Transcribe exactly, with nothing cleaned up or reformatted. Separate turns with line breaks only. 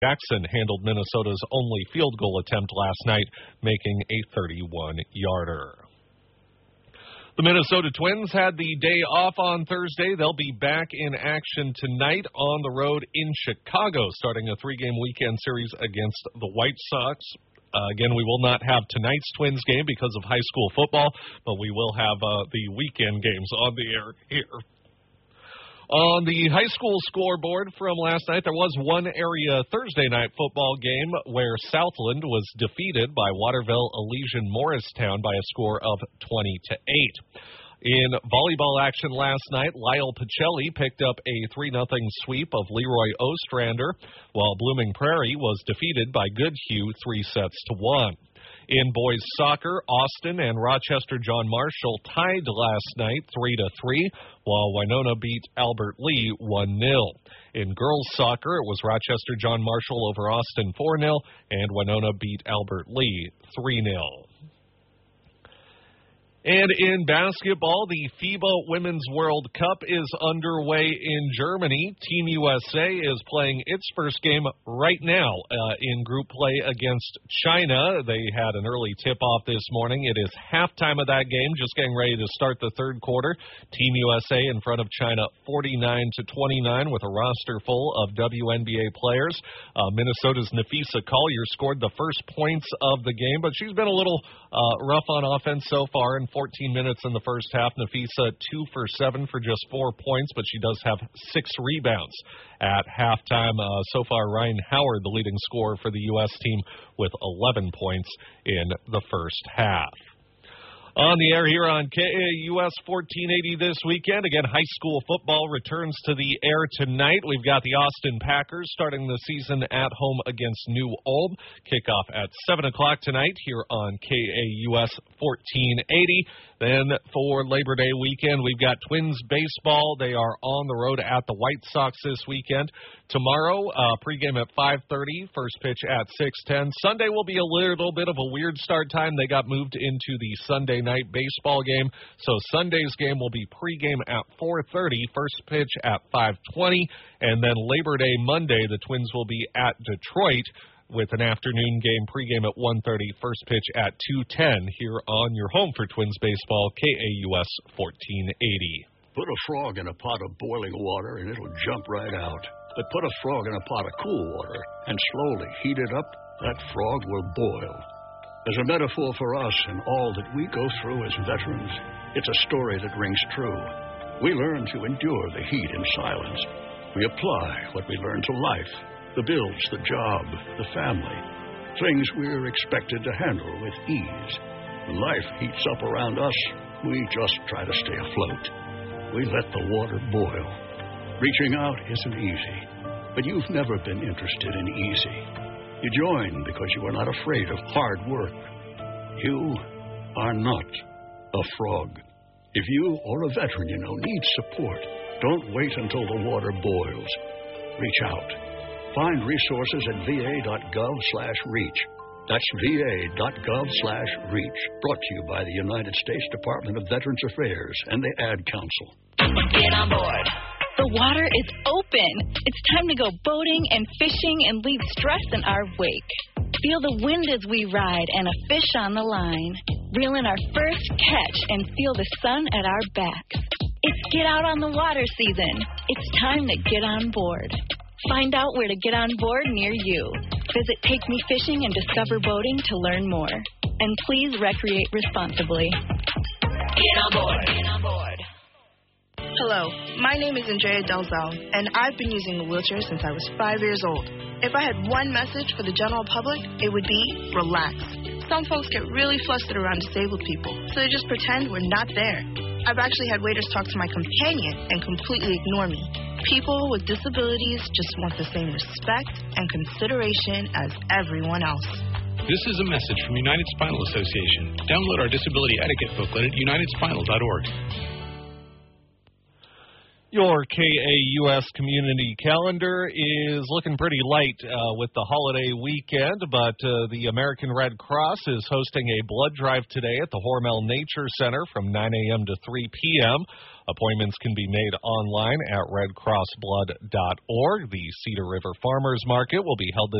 Jackson handled Minnesota's only field goal attempt last night, making a thirty-one-yarder. The Minnesota Twins had the day off on Thursday. They'll be back in action tonight on the road in Chicago, starting a three-game weekend series against the White Sox. Uh, again, we will not have tonight's Twins game because of high school football, but we will have uh, the weekend games on the air here. On the high school scoreboard from last night, there was one area Thursday night football game where Southland was defeated by Waterville Elysian Morristown by a score of twenty to eight. In volleyball action last night, Lyle Pacelli picked up a three nothing sweep of Leroy Ostrander, while Blooming Prairie was defeated by Goodhue three sets to one. In boys soccer, Austin and Rochester John Marshall tied last night three to three, while Winona beat Albert Lee one nil. In girls soccer, it was Rochester John Marshall over Austin four nil, and Winona beat Albert Lee three nil. And in basketball, the FIBA Women's World Cup is underway in Germany. Team U S A is playing its first game right now uh, in group play against China. They had an early tip-off this morning. It is halftime of that game, just getting ready to start the third quarter. Team U S A in front of China forty-nine to twenty-nine with a roster full of W N B A players. Uh, Minnesota's Nafisa Collier scored the first points of the game, but she's been a little uh, rough on offense so far. In fourteen minutes in the first half, Nafisa two for seven for just four points, but she does have six rebounds at halftime. Uh, so far, Ryan Howard, the leading scorer for the U S team, with eleven points in the first half. On the air here on K A U S fourteen eighty this weekend. Again, high school football returns to the air tonight. We've got the Austin Packers starting the season at home against New Ulm. Kickoff at seven o'clock tonight here on K A U S fourteen eighty. Then for Labor Day weekend, we've got Twins baseball. They are on the road at the White Sox this weekend. Tomorrow, uh, pregame at five thirty, first pitch at six ten. Sunday will be a little bit of a weird start time. They got moved into the Sunday night baseball game. So Sunday's game will be pregame at four thirty, first pitch at five twenty. And then Labor Day Monday, the Twins will be at Detroit with an afternoon game pregame at one thirty, first pitch at two ten here on your home for Twins baseball, K A U S fourteen eighty.
Put a frog in a pot of boiling water and it'll jump right out. But put a frog in a pot of cool water and slowly heat it up, that frog will boil. As a metaphor for us and all that we go through as veterans, it's a story that rings true. We learn to endure the heat in silence. We apply what we learn to life. The bills, the job, the family, things we're expected to handle with ease. When life heats up around us, we just try to stay afloat. We let the water boil. Reaching out isn't easy, but you've never been interested in easy. You join because you are not afraid of hard work. You are not a frog. If you or a veteran you know needs support, don't wait until the water boils. Reach out. Find resources at va.gov slash reach. That's va.gov slash reach. Brought to you by the United States Department of Veterans Affairs and the Ad Council.
Get on board. The water is open. It's time to go boating and fishing and leave stress in our wake. Feel the wind as we ride and a fish on the line. Reel in our first catch and feel the sun at our backs. It's get out on the water season. It's time to get on board. Find out where to get on board near you. Visit Take Me Fishing and Discover Boating to learn more. And please recreate responsibly. Get on board. Get on board.
Hello, my name is Andrea Delzell, and I've been using a wheelchair since I was five years old. If I had one message for the general public, it would be relax. Some folks get really flustered around disabled people, so they just pretend we're not there. I've actually had waiters talk to my companion and completely ignore me. People with disabilities just want the same respect and consideration as everyone else.
This is a message from United Spinal Association. Download our disability etiquette booklet at united spinal dot org.
Your K A U S community calendar is looking pretty light uh, with the holiday weekend, but uh, the American Red Cross is hosting a blood drive today at the Hormel Nature Center from nine a.m. to three p.m. Appointments can be made online at red cross blood dot org. The Cedar River Farmers Market will be held this